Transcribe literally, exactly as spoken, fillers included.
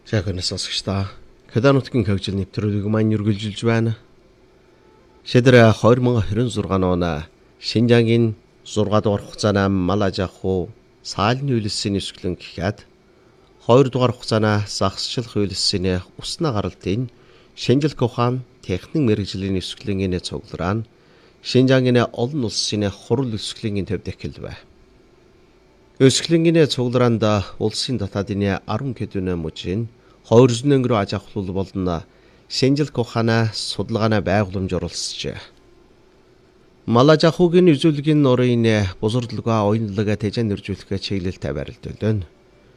За сонсогчдоо Канада нутгийн хөгжил нэвтрүүлэг маань үргэлжилж байна. Шийдэр хоёр мың двадцать шесть оны Шинжаагийн зургаа дугаар хугацааны мал аж ахуй саалны үйлсийн нисгэлэн гэхэд хоёр дугаар хугацааны загсчлах үйлсийн усна гаралтын шинжилгээ ухаан техник мэргэжлийн нисгэлэнгийн цуглараа нь Шинжаагийн олон улсын хурал нисгэлэнгийн төвд эхэлвэ. Өсгөлэнгийн цуглараанд улсын дотаадын арван хэдэн мужийн хоёр өнгөрөө аж ахуйл болон шинжилгээ ухааны судалгааны байгууламж оролцжээ. Мал аж ахуйн үзүүлгийн нурын бузардлага, уянлага тэжээн нэржүүлэх чиглэлтэй барилдуулна.